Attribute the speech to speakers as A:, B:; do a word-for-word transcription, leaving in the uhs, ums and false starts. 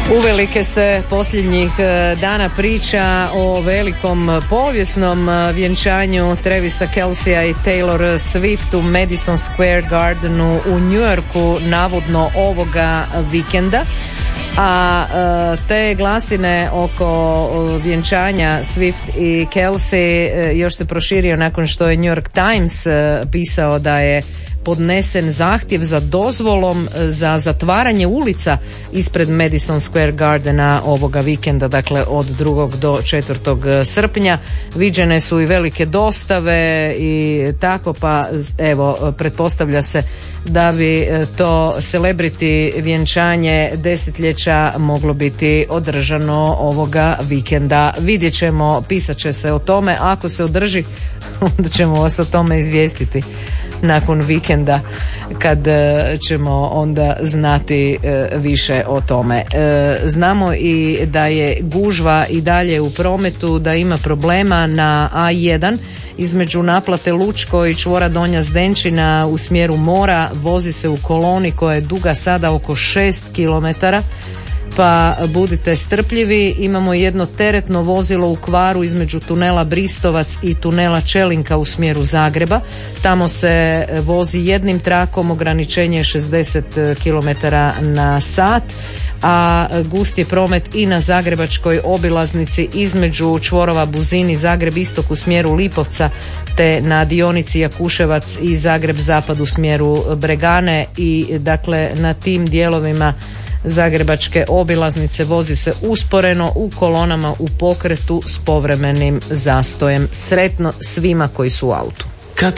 A: Uvelike se posljednjih dana priča o velikom povijesnom vjenčanju Travisa Kelceya i Taylor Swift u Madison Square Gardenu u New Yorku, navodno ovoga vikenda. A te glasine oko vjenčanja Swift i Kelce još se proširio nakon što je New York Times pisao da je podnesen zahtjev za dozvolom za zatvaranje ulica ispred Madison Square Gardena ovoga vikenda, dakle od drugog do četvrtog srpnja. Viđene su i velike dostave i tako, pa evo, pretpostavlja se da bi to celebrity vjenčanje desetljeća moglo biti održano ovoga vikenda. Vidjet ćemo, pisat će se o tome, ako se održi onda ćemo vas o tome izvijestiti nakon vikenda kad ćemo onda znati više o tome. Znamo i da je gužva i dalje u prometu, da ima problema na A jedan između naplate Lučko i čvora Donja Zdenčina u smjeru mora. Vozi se u koloni koja je duga sada oko šest kilometara, pa budite strpljivi. Imamo jedno teretno vozilo u kvaru između tunela Bristovac i tunela Čelinka u smjeru Zagreba. Tamo se vozi jednim trakom, ograničenje je šezdeset kilometara na sat, a gust je promet i na zagrebačkoj obilaznici između čvorova Buzin i Zagreb istok u smjeru Lipovca, te na dionici Jakuševac i Zagreb zapad u smjeru Bregane. I dakle na tim dijelovima zagrebačke obilaznice vozi se usporeno u kolonama u pokretu s povremenim zastojem. Sretno svima koji su u autu.